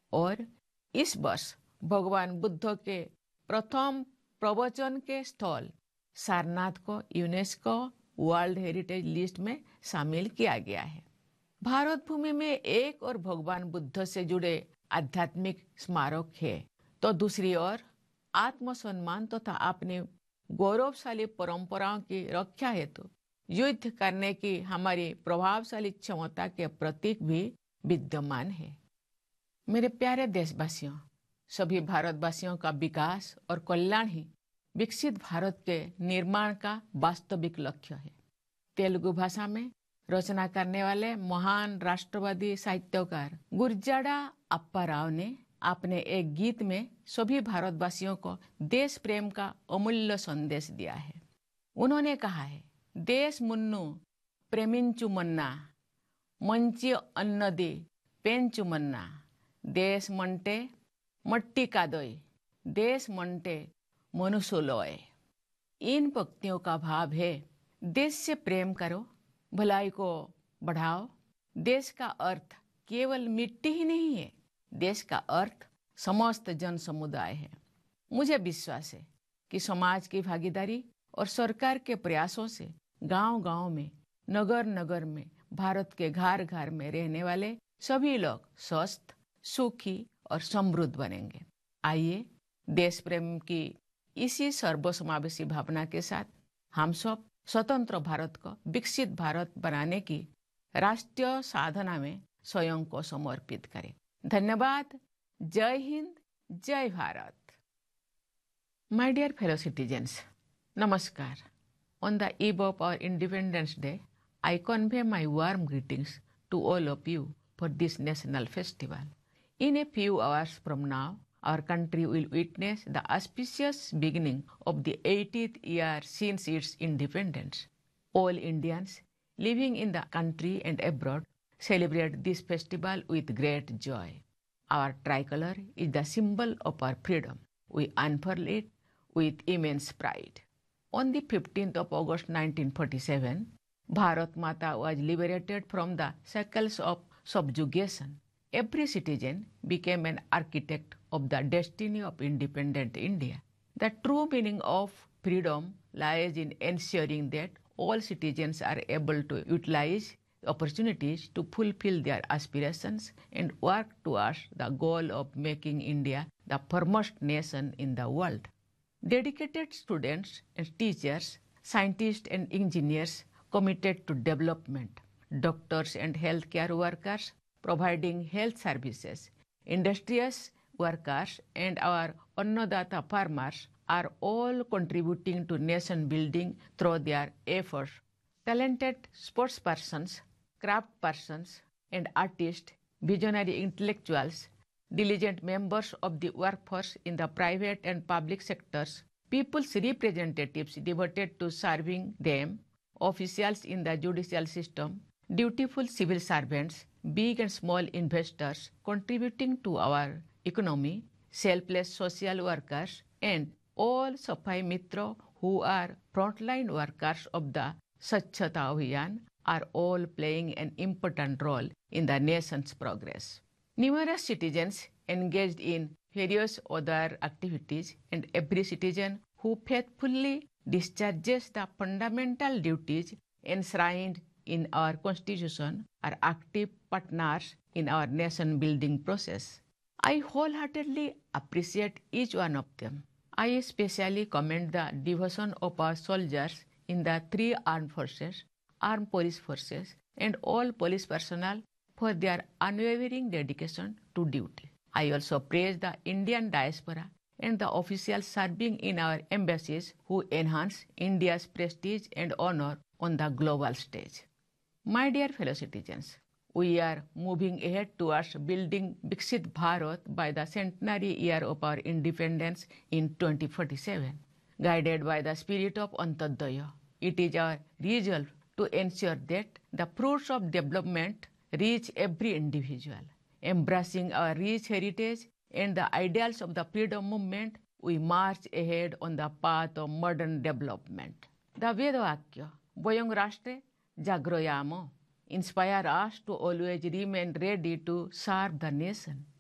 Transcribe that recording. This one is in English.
और इस वर्ष भगवान बुद्ध के प्रथम प्रवचन के स्थल सारनाथ को यूनेस्को वर्ल्ड हेरिटेज लिस्ट में शामिल किया गया है। भारत भूमि में एक और भगवान बुद्ध से जुड़े आध्यात्मिक स्मारक है, तो दूसरी ओर आत्मसम्मान तथा अपने गौरवशाली परंपराओं की रक्षा हेतु युद्ध करने की हमारी प्रभावशाली क्षमता के प्रतीक भी विद्यमान है। मेरे प्यारे देशवासियों, सभी भारतवासियों का विकास और कल्याण ही विकसित भारत के निर्माण का वास्तविक लक्ष्य है। तेलुगु भाषा में रचना करने वाले महान राष्ट्रवादी साहित्यकार गुरजाड़ा अप्पा राव ने अपने एक गीत में सभी भारतवासियों को देश प्रेम का अमूल्य संदेश दिया है। उन्होंने कहा है, देश मुन्नु प्रेमिंचु मन्ना मंची अन्नदी पेंचु मन्ना देश मंटे मट्टी कादोय देश मंटे मनुष्योलोय। इन पंक्तियों का भाव है, देश से प्रेम करो, भलाई को बढ़ाओ। देश का अर्थ केवल मिट्टी ही नहीं है, देश का अर्थ समस्त जन समुदाय है। मुझे विश्वास है कि समाज की भागीदारी और सरकार के प्रयासों से गांव-गांव में, नगर-नगर में, भारत के घर-घर में रहने वाले सभी लोग स्वस्थ, सुखी और समृद्ध बनेंगे। आइए देश प्रेम की इसी सर्वसमावेशी भावना के साथ हम सब स्वतंत्र भारत को विकसित भारत बनाने की राष्ट्रीय साधना में स्वयं को समर्पित करें। धन्यवाद। जय हिंद, जय Bharat. My dear fellow citizens, Namaskar. On the eve of our Independence Day, I convey my warm greetings to all of you for this national festival. In a few hours from now, our country will witness the auspicious beginning of the 80th year since its independence. All Indians living in the country and abroad celebrate this festival with great joy. Our tricolor is the symbol of our freedom. We unfurl it with immense pride. On the 15th of August 1947, Bharat Mata was liberated from the shackles of subjugation. Every citizen became an architect of the destiny of independent India. The true meaning of freedom lies in ensuring that all citizens are able to utilize opportunities to fulfill their aspirations and work towards the goal of making India the foremost nation in the world. Dedicated students and teachers, scientists and engineers committed to development, doctors and healthcare workers providing health services, industrious workers and our Annadata farmers are all contributing to nation building through their efforts. Talented sportspersons, craftspersons and artists, visionary intellectuals, diligent members of the workforce in the private and public sectors, people's representatives devoted to serving them, officials in the judicial system, dutiful civil servants, big and small investors contributing to our economy, selfless social workers, and all Safai Mitra who are frontline workers of the Swachhata Abhiyan are all playing an important role in the nation's progress. Numerous citizens engaged in various other activities, and every citizen who faithfully discharges the fundamental duties enshrined in our Constitution are active partners in our nation-building process. I wholeheartedly appreciate each one of them. I especially commend the devotion of our soldiers in the 3 armed forces, armed police forces, and all police personnel for their unwavering dedication to duty. I also praise the Indian diaspora and the officials serving in our embassies who enhance India's prestige and honor on the global stage. My dear fellow citizens, we are moving ahead towards building Viksit Bharat by the centenary year of our independence in 2047. Guided by the spirit of Antyodaya, it is our resolve to ensure that the fruits of development reach every individual. Embracing our rich heritage and the ideals of the freedom movement, we march ahead on the path of modern development. The Vedavakya, Vayam Rashtre Jagroyamo, inspire us to always remain ready to serve the nation.